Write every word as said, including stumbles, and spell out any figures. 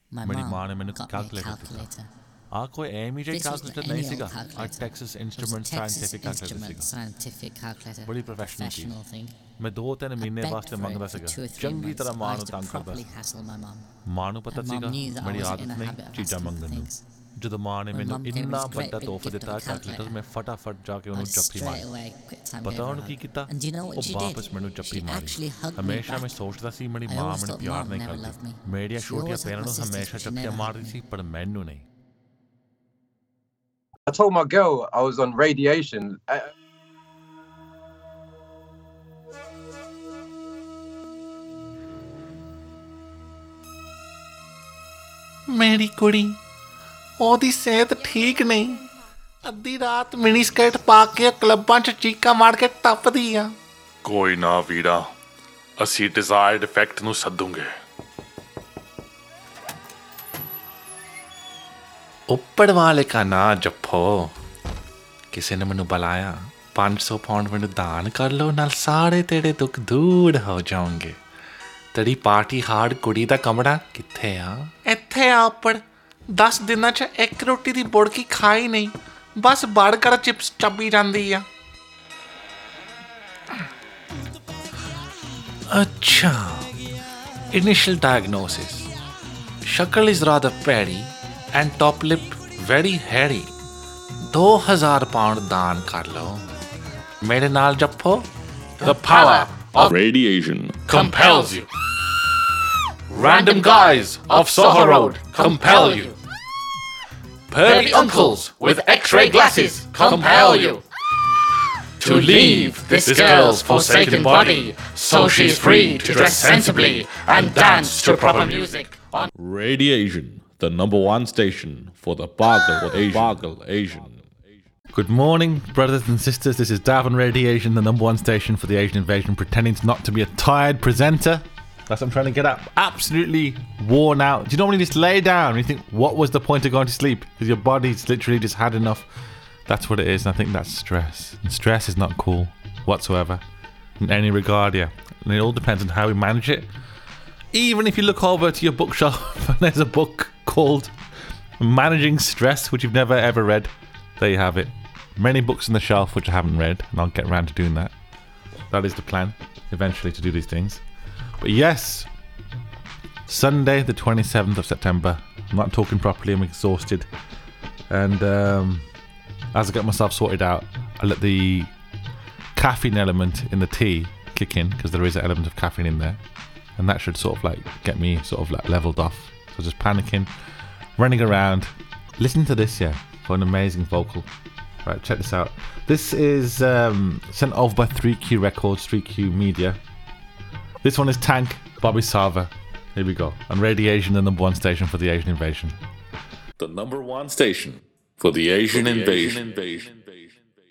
My मेरी mom माँ ने मैंने got me a calculator calculator. आ कोई M J This wasn't calculator any नहीं old सीगा आ calculator. Texas It was a instrument Texas scientific calculator Instrument सीगा scientific calculator. बड़ी प्रोफेशनल चीज Professional thing. मैं दो तीन I महीने begged वास्ते for मंगदा it for सीगा two or three चंगी months. तरह I माँ used ਨੂੰ to ਤੰਗ ਕਰਦਾ properly C hassle my mom. ਮਾਂ ਨੂੰ ਪਤਾ And ਸੀਗਾ mom knew that I ਮੇਰੀ wasn't ਆਦਤ in a ਨਹੀਂ habit of ਚੀਜ਼ਾਂ asking for ਮੰਗਣ ਨੂੰ things. ਜਦੋਂ ਮਾਂ ਨੇ When ਮੈਨੂੰ mum gave me ਇੰਨਾ this great ਵੱਡਾ big ਤੋਹਫਾ gift of ਦਿੱਤਾ a ਕੈਲਕੁਲੇਟਰ calculator, ਮੈਂ ਫਟਾਫਟ ਜਾ ਕੇ I ਉਹਨੂੰ just ਜੱਫੀ straight ਮਾਰੀ away quick time gave ਪਤਾ her a ਉਹਨੂੰ ਕੀ hug. ਕੀਤਾ And do you know ਉਹ what she ਵਾਪਸ did? ਮੈਨੂੰ She ਜੱਫੀ ਮਾਰੀ actually hugged me ਹਮੇਸ਼ਾ ਮੈਂ back. ਸੋਚਦਾ ਸੀ ਮੇਰੀ I ਮਾਂ always ਮੈਨੂੰ thought ਪਿਆਰ mom ਨਹੀਂ never loved ਕਰਦੀ me. ਮੇਰੀਆਂ She ਛੋਟੀਆਂ always hugged ਭੈਣਾਂ my ਨੂੰ sisters, ਹਮੇਸ਼ਾ but she ਜੱਫੀਆਂ never hugged ਮਾਰਦੀ me. ਸੀ ਪਰ ਮੈਨੂੰ ਨਹੀਂ I told my girl I was on radiation. I, ਮੇਰੀ ਕੁੜੀ ਉਹਦੀ ਸਿਹਤ ਠੀਕ ਨਹੀਂ ਅੱਧੀ ਰਾਤ ਮਿਨੀ ਸਕਰਟ ਪਾ ਕੇ ਕਲੱਬਾਂ 'ਚ ਚੀਕਾਂ ਮਾਰ ਕੇ ਟੱਪਦੀ ਆ ਕੋਈ ਨਾ ਵੀਰਾ ਅਸੀਂ ਡਿਜ਼ਾਇਰਡ ਇਫੈਕਟ ਨੂੰ ਸੱਦੂਗੇ ਉੱਪਰ ਵਾਲੇ ਕਾ ਨਾ ਜੱਫੋ ਕਿਸੇ ਨੇ ਮੈਨੂੰ ਬੁਲਾਇਆ ਪੰਜ ਸੌ ਪਾਉਂਡ ਮੈਨੂੰ ਦਾਨ ਕਰ ਲਓ ਨਾਲ ਸਾਰੇ ਤੇਰੇ ਦੁੱਖ ਦੂਰ ਹੋ ਜਾਣਗੇ ਤੇਰੀ ਪਾਰਟੀ ਹਾਰਡ ਕੁੜੀ ਦਾ ਕਮਰਾ ਕਿੱਥੇ ਆ ਇੱਥੇ ਆ ਉੱਪਰ ਦਸ ਦਿਨਾਂ 'ਚ ਇੱਕ ਰੋਟੀ ਦੀ ਬੁੜਕੀ ਖਾਈ ਨਹੀਂ ਬਸ ਬਰਗਰ ਚਿਪਸ ਚੱਬੀ ਜਾਂਦੀ ਆ ਅੱਛਾ ਇਨੀਸ਼ੀਅਲ ਡਾਇਗਨੋਸਿਸ ਸ਼ਕਲ ਇਜ਼ ਰਾਦਰ ਪੈਰੀ and top lip very hairy ਦੋ ਹਜ਼ਾਰ ਪਾਉਂਡ ਦਾਨ ਕਰ ਲਓ ਮੇਰੇ ਨਾਲ ਜੱਫੋ The power of radiation compels you. Random guys of Soho Road compel you. Pervy uncles with x-ray glasses compel you. To leave this girl's forsaken body so she's free to dress sensibly and dance to proper music on Radiation, the number one station for the Bargle Asian. Bargle Asian. Good morning, brothers and sisters. This is Davin Radiation, the number one station for the Asian invasion, pretending not to be a tired presenter. That's what I'm trying to get at. Absolutely worn out. Do you normally just lay down and you think, what was the point of going to sleep? Because your body's literally just had enough. That's what it is. And I think that's stress. And stress is not cool whatsoever in any regard, yeah. And it all depends on how we manage it. Even if you look over to your bookshelf and there's a book called Managing Stress, which you've never ever read, there you have it. Many books on the shelf which I haven't read, and I'll get around to doing that. That is the plan, eventually, to do these things. But yes, Sunday the twenty-seventh of September. I'm not talking properly, I'm exhausted. And um, as I get myself sorted out, I let the caffeine element in the tea kick in, because there is an element of caffeine in there. And that should sort of like get me sort of like leveled off. So just panicking, running around. Listen to this, yeah, for an amazing vocal. Right, check this out. This is um, sent over by three Q Records, three Q Media. This one is Tank, Bobby Sava. Here we go. On Radiation, the number one station for the Asian invasion. The number one station for the Asian, for the invasion. Asian invasion.